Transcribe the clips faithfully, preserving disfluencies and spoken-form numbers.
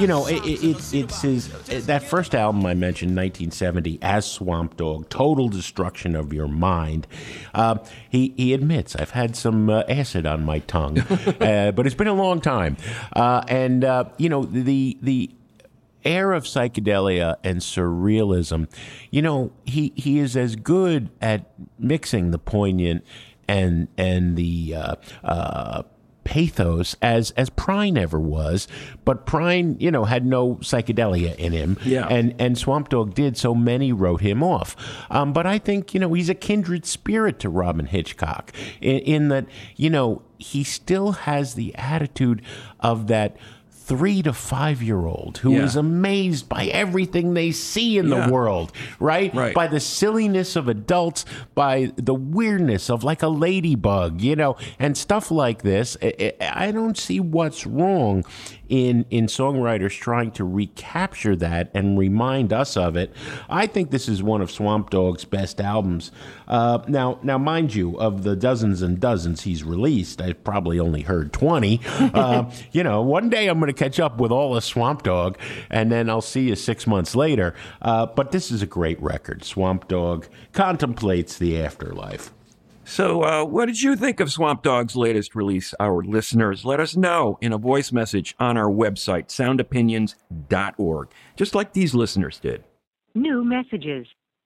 you know, it, it, it's it's his that first album I mentioned, nineteen seventy, as Swamp Dogg, total destruction of your mind. Uh, he he admits I've had some uh, acid on my tongue, uh, but it's been a long time, uh, and uh, you know the the. air of psychedelia and surrealism, you know, he, he is as good at mixing the poignant and and the uh, uh, pathos as as Prine ever was, but Prine, you know, had no psychedelia in him, yeah. and and Swamp Dogg did, so many wrote him off. Um, but I think, you know, he's a kindred spirit to Robyn Hitchcock in, in that, you know, he still has the attitude of that three to five year old who yeah. is amazed by everything they see in yeah. the world, right? right? By the silliness of adults, by the weirdness of like a ladybug, you know, and stuff like this. I don't see what's wrong in in songwriters trying to recapture that and remind us of it. I think this is one of Swamp Dogg's best albums. Uh, now, now, mind you, of the dozens and dozens he's released, I've probably only heard twenty. Uh, you know, one day I'm going to catch up with all of Swamp Dogg, and then I'll see you six months later. Uh, but this is a great record. Swamp Dogg contemplates the afterlife. So uh, what did you think of Swamp Dogg's latest release? Our listeners, let us know in a voice message on our website, sound opinions dot org, just like these listeners did. New messages.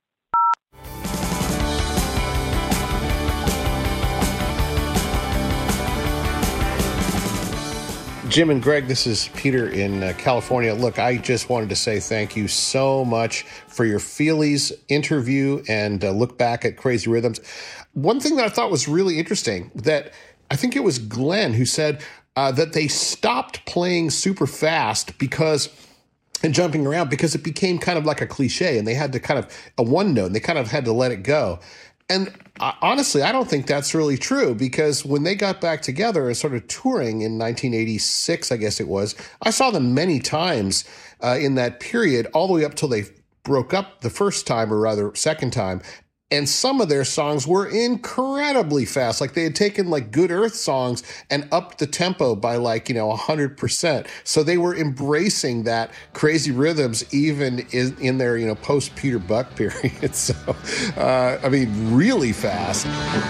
Jim and Greg, this is Peter in uh, California. Look, I just wanted to say thank you so much for your Feelies interview and uh, look back at Crazy Rhythms. One thing that I thought was really interesting, that I think it was Glenn who said uh, that they stopped playing super fast because and jumping around because it became kind of like a cliche, and they had to kind of a one note, and they kind of had to let it go. And uh, honestly, I don't think that's really true, because when they got back together and started touring in nineteen eighty-six, I guess it was, I saw them many times uh, in that period, all the way up till they broke up the first time, or rather second time. And some of their songs were incredibly fast. Like they had taken like Good Earth songs and upped the tempo by like, you know, one hundred percent. So they were embracing that Crazy Rhythms even in, in their, you know, post-Peter Buck period. So, uh, I mean, really fast.